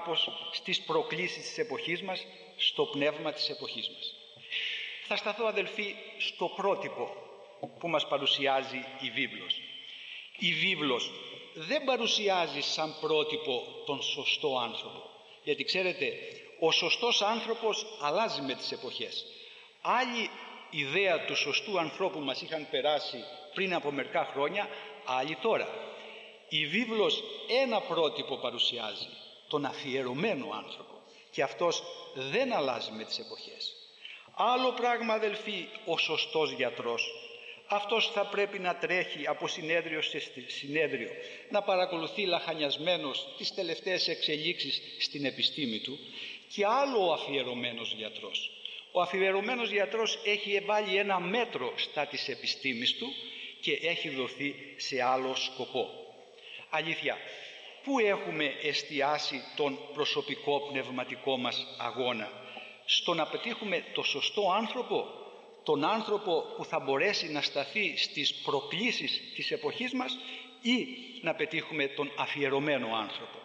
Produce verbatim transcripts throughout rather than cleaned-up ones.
κάπως στις προκλήσεις της εποχής μας, στο πνεύμα της εποχής μας. Θα σταθώ, αδελφοί, στο πρότυπο που μας παρουσιάζει η βίβλος. Η βίβλος δεν παρουσιάζει σαν πρότυπο τον σωστό άνθρωπο, γιατί ξέρετε, ο σωστός άνθρωπος αλλάζει με τις εποχές. Άλλη ιδέα του σωστού ανθρώπου μας είχαν περάσει πριν από μερικά χρόνια, άλλη τώρα. Η βίβλος ένα πρότυπο παρουσιάζει, τον αφιερωμένο άνθρωπο, και αυτός δεν αλλάζει με τις εποχές. Άλλο πράγμα, αδελφοί, ο σωστός γιατρός. Αυτός θα πρέπει να τρέχει από συνέδριο σε συνέδριο, να παρακολουθεί λαχανιασμένος τις τελευταίες εξελίξεις στην επιστήμη του. Και άλλο ο αφιερωμένος γιατρός. Ο αφιερωμένος γιατρός έχει βάλει ένα μέτρο στα της επιστήμης του και έχει δοθεί σε άλλο σκοπό. Αλήθεια, πού έχουμε εστιάσει τον προσωπικό πνευματικό μας αγώνα? Στο να πετύχουμε το σωστό άνθρωπο, τον άνθρωπο που θα μπορέσει να σταθεί στις προκλήσεις της εποχής μας, ή να πετύχουμε τον αφιερωμένο άνθρωπο?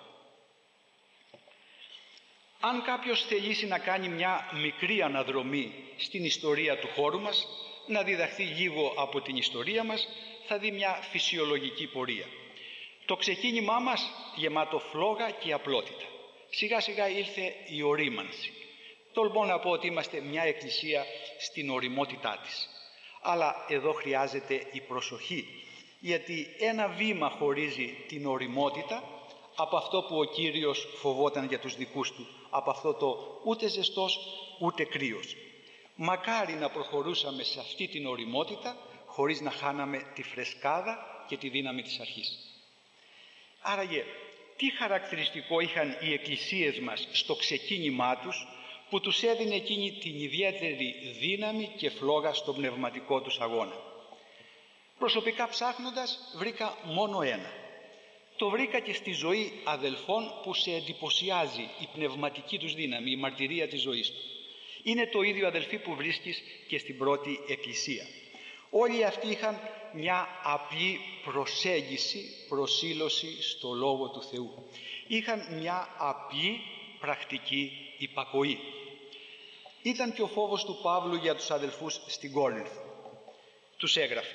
Αν κάποιος θελήσει να κάνει μια μικρή αναδρομή στην ιστορία του χώρου μας, να διδαχθεί λίγο από την ιστορία μας, θα δει μια φυσιολογική πορεία. Το ξεκίνημά μας γεμάτο φλόγα και απλότητα. Σιγά σιγά ήρθε η ορίμανση. Τολμώ να πω ότι είμαστε μια εκκλησία στην οριμότητά της. Αλλά εδώ χρειάζεται η προσοχή, γιατί ένα βήμα χωρίζει την οριμότητα από αυτό που ο Κύριος φοβόταν για τους δικούς του, από αυτό το ούτε ζεστός ούτε κρύος. Μακάρι να προχωρούσαμε σε αυτή την οριμότητα χωρίς να χάναμε τη φρεσκάδα και τη δύναμη της αρχής. Άραγε, τι χαρακτηριστικό είχαν οι εκκλησίες μας στο ξεκίνημά τους που τους έδινε εκείνη την ιδιαίτερη δύναμη και φλόγα στον πνευματικό τους αγώνα? Προσωπικά ψάχνοντας βρήκα μόνο ένα. Το βρήκα και στη ζωή αδελφών που σε εντυπωσιάζει η πνευματική τους δύναμη, η μαρτυρία της ζωής του. Είναι το ίδιο, αδελφοί, που βρίσκεις και στην πρώτη εκκλησία. Όλοι αυτοί είχαν μια απλή προσέγγιση, προσήλωση στο Λόγο του Θεού. Είχαν μια απλή πρακτική υπακοή. Ήταν και ο φόβος του Παύλου για τους αδελφούς στην Κόρινθο. Τους έγραφε: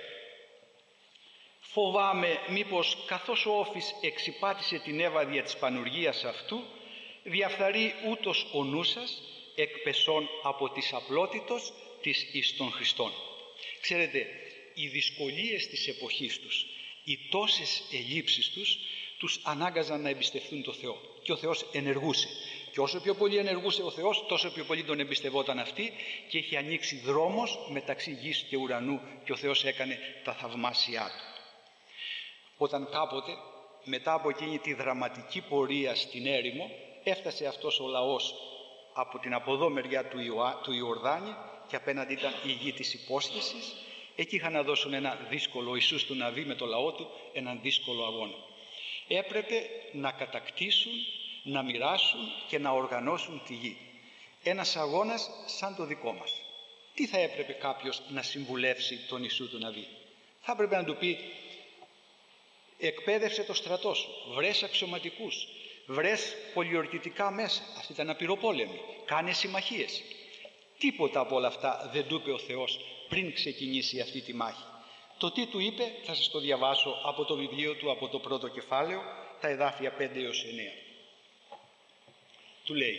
«Φοβάμαι μήπως καθώς ο Όφης εξυπάτησε την Εύα δια της πανουργίας αυτού, διαφθαρεί ούτως ο νους σας, εκπεσών από της απλότητος της εις των Χριστών». Ξέρετε, οι δυσκολίες της εποχής τους, οι τόσες ελλείψεις τους, τους ανάγκαζαν να εμπιστευτούν το Θεό. Και ο Θεός ενεργούσε. Και όσο πιο πολύ ενεργούσε ο Θεός, τόσο πιο πολύ τον εμπιστευόταν αυτοί, και είχε ανοίξει δρόμος μεταξύ γης και ουρανού, και ο Θεός έκανε τα θαυμάσια του. Όταν κάποτε, μετά από εκείνη τη δραματική πορεία στην έρημο, έφτασε αυτός ο λαός από την από εδώ μεριά του, Ιωα, του Ιορδάνη, και απέναντι ήταν η γη της υπόσχεσης. Εκεί είχαν να δώσουν ένα δύσκολο, ο Ιησούς του να δει με το λαό του έναν δύσκολο αγώνα. Έπρεπε να κατακτήσουν, να μοιράσουν και να οργανώσουν τη γη. Ένας αγώνας σαν το δικό μας. Τι θα έπρεπε κάποιος να συμβουλεύσει τον Ιησού του να δει? Θα έπρεπε να του πει: εκπαίδευσε το στρατό σου, βρες αξιωματικούς, βρες πολιορκητικά μέσα. Αυτή ήταν απειροπόλεμη. Κάνε συμμαχίες. Τίποτα από όλα αυτά δεν του είπε ο Θεός πριν ξεκινήσει αυτή τη μάχη. Το τι του είπε θα σας το διαβάσω από το βιβλίο του, από το πρώτο κεφάλαιο, τα εδάφια πέντε έως εννέα. Του λέει: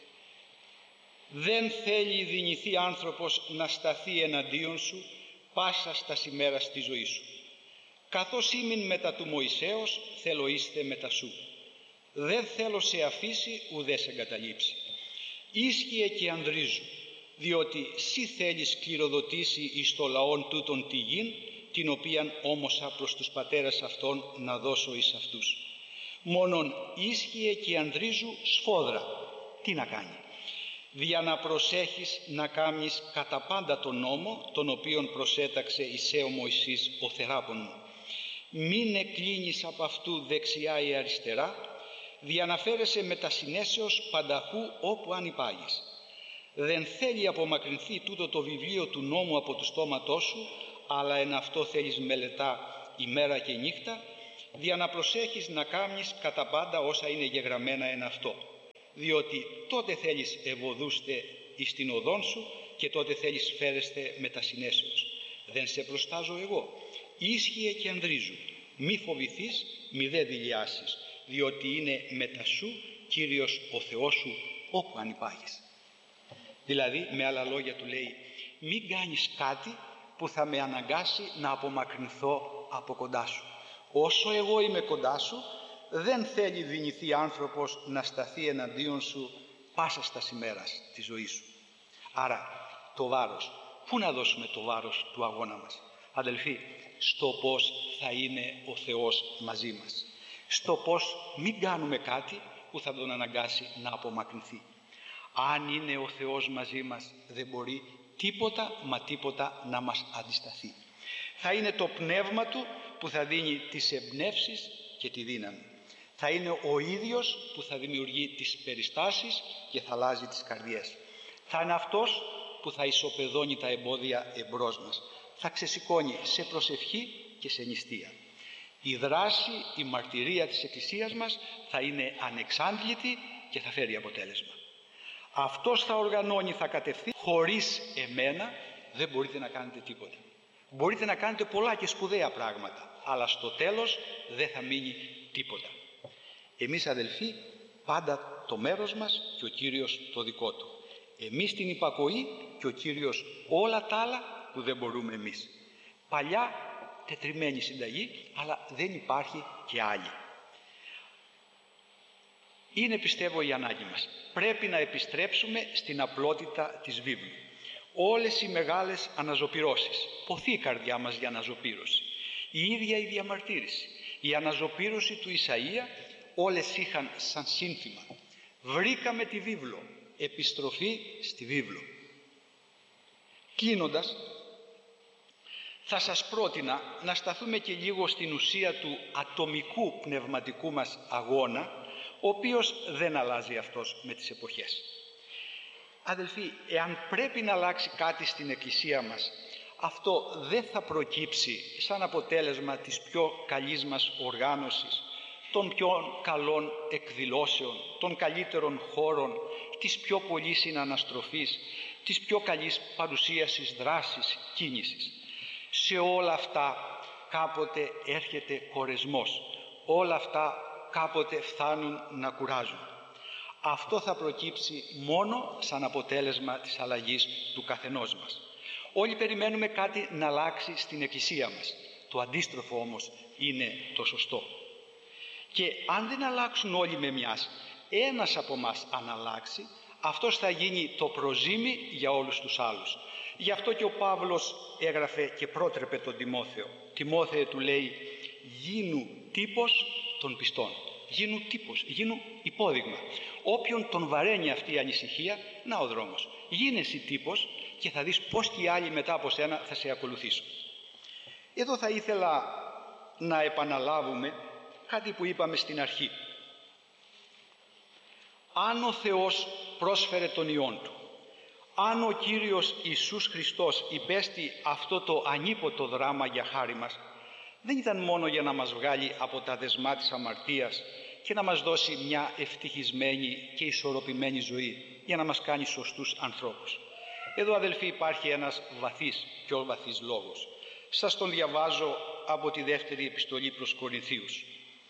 «Δεν θέλει δυνηθεί άνθρωπος να σταθεί εναντίον σου πάσα στα ημέρα στη ζωή σου. Καθώς ήμην μετά του Μωυσέως, θέλω είστε μετά σου. Δεν θέλω σε αφήσει ουδέ σε εγκαταλείψει. Ίσχυε και ανδρίζου, διότι σύ θέλεις κληροδοτήσει εις το λαόν τούτον τη γην, την οποίαν όμωσα προς τους πατέρας αυτών να δώσω εις αυτούς. Μόνον ίσχυε και ανδρίζου σφόδρα». Τι να κάνει? «Δια να προσέχεις να κάμεις κατά πάντα τον νόμο, τον οποίον προσέταξε εισέ ο Μωυσής ο θεράπων μου. Μην εκλίνεις από αυτού δεξιά ή αριστερά, δια να φέρεσαι με τα συνέσεως πανταχού όπου αν υπάγεις. Δεν θέλει απομακρυνθεί τούτο το βιβλίο του νόμου από το στόματό σου, αλλά εν αυτό θέλεις μελετά ημέρα και νύχτα, δια να προσέχεις να κάμεις κατά πάντα όσα είναι γεγραμμένα εν αυτό. διότι τότε θέλεις ευωδούστε εις την οδόν σου και τότε θέλεις φέρεστε με τα συνέσεως. Δεν σε προστάζω εγώ. Ίσχυε και ανδρίζου. Μη φοβηθείς, μη δε δειλιάσεις, διότι είναι μετά σου Κύριος ο Θεός σου όπου αν υπάρχεις. Δηλαδή, με άλλα λόγια του λέει, μην κάνεις κάτι που θα με αναγκάσει να απομακρυνθώ από κοντά σου. Όσο εγώ είμαι κοντά σου, δεν θέλει δυνηθεί άνθρωπος να σταθεί εναντίον σου πάσα στα ημέρας της ζωής σου. Άρα, το βάρος, πού να δώσουμε το βάρος του αγώνα μας? Αδελφοί, στο πώς θα είναι ο Θεός μαζί μας. Στο πώς μην κάνουμε κάτι που θα τον αναγκάσει να απομακρυνθεί. Αν είναι ο Θεός μαζί μας, δεν μπορεί τίποτα μα τίποτα να μας αντισταθεί. Θα είναι το πνεύμα Του που θα δίνει τις εμπνεύσεις και τη δύναμη. Θα είναι ο ίδιος που θα δημιουργεί τις περιστάσεις και θα αλλάζει τις καρδιές. Θα είναι αυτός που θα ισοπεδώνει τα εμπόδια εμπρός μας. Θα ξεσηκώνει σε προσευχή και σε νηστεία. Η δράση, η μαρτυρία της Εκκλησίας μας θα είναι ανεξάντλητη και θα φέρει αποτέλεσμα. Αυτός θα οργανώνει, θα κατευθύνει. Χωρίς εμένα δεν μπορείτε να κάνετε τίποτα. Μπορείτε να κάνετε πολλά και σπουδαία πράγματα, αλλά στο τέλος δεν θα μείνει τίποτα. Εμείς αδελφοί πάντα το μέρος μας και ο Κύριος το δικό Του. Εμείς την υπακοή και ο Κύριος όλα τα άλλα που δεν μπορούμε εμείς. Παλιά τετριμένη συνταγή, αλλά δεν υπάρχει και άλλη. Είναι, πιστεύω, η ανάγκη μας. Πρέπει να επιστρέψουμε στην απλότητα της βίβλου. Όλες οι μεγάλες αναζωπυρώσεις, ποθεί η καρδιά μας για αναζωπύρωση. Η ίδια η διαμαρτύρηση, η αναζωπύρωση του Ισαΐα, όλες είχαν σαν σύνθημα. Βρήκαμε τη βίβλο, επιστροφή στη βίβλο. Κλείνοντας, θα σας πρότεινα να σταθούμε και λίγο στην ουσία του ατομικού πνευματικού μας αγώνα, ο οποίος δεν αλλάζει αυτός με τις εποχές. Αδελφοί, εάν πρέπει να αλλάξει κάτι στην Εκκλησία μας, αυτό δεν θα προκύψει σαν αποτέλεσμα της πιο καλής μας οργάνωσης, των πιο καλών εκδηλώσεων, των καλύτερων χώρων, της πιο πολλής συναναστροφής, της πιο καλής παρουσίασης δράσης, κίνησης. Σε όλα αυτά κάποτε έρχεται κορεσμός. Όλα αυτά κάποτε φτάνουν να κουράζουν. Αυτό θα προκύψει μόνο σαν αποτέλεσμα της αλλαγής του καθενός μας. Όλοι περιμένουμε κάτι να αλλάξει στην Εκκλησία μας. Το αντίστροφο όμως είναι το σωστό. Και αν δεν αλλάξουν όλοι με μιας, ένας από μας αν αλλάξει, αυτός θα γίνει το προζύμι για όλους τους άλλους. Γι' αυτό και ο Παύλος έγραφε και πρότρεπε τον Τιμόθεο. Τιμόθεε, του λέει, γίνου τύπος των πιστών. Γίνου τύπος, γίνου υπόδειγμα. Όποιον τον βαραίνει αυτή η ανησυχία, να ο δρόμος. Γίνε εσύ τύπος και θα δεις πώς και οι άλλοι μετά από σένα θα σε ακολουθήσουν. Εδώ θα ήθελα να επαναλάβουμε κάτι που είπαμε στην αρχή. Αν ο Θεός πρόσφερε τον Υιόν Του, αν ο Κύριος Ιησούς Χριστός υπέστη αυτό το ανίποτο δράμα για χάρη μας, δεν ήταν μόνο για να μας βγάλει από τα δεσμά της αμαρτίας και να μας δώσει μια ευτυχισμένη και ισορροπημένη ζωή, για να μας κάνει σωστούς ανθρώπους. Εδώ, αδελφοί, υπάρχει ένας βαθύς, πιο βαθύς λόγος. Σας τον διαβάζω από τη δεύτερη επιστολή προς Κορινθίους.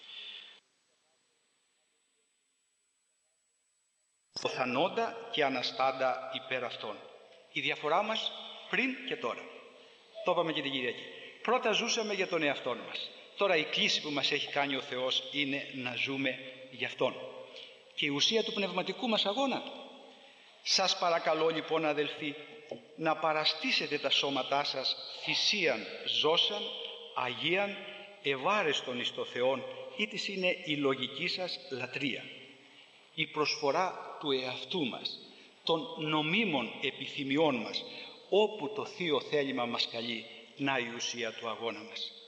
Οθανόντα και αναστάντα υπέρ αυτών. Η διαφορά μας πριν και τώρα. Το είπαμε και την Κυριακή. Πρώτα ζούσαμε για τον εαυτόν μας. Τώρα η κλίση που μας έχει κάνει ο Θεός είναι να ζούμε για Αυτόν. Και η ουσία του πνευματικού μας αγώνα. Σας παρακαλώ λοιπόν, αδελφοί, να παραστήσετε τα σώματά σας θυσίαν ζώσαν, αγίαν, ευάρεστον εις το Θεόν, ή της είναι η λογική σας λατρεία. Η προσφορά του εαυτού μας, των νομίμων επιθυμιών μας, όπου το θείο θέλημα μας καλεί, να η ουσία του αγώνα μας.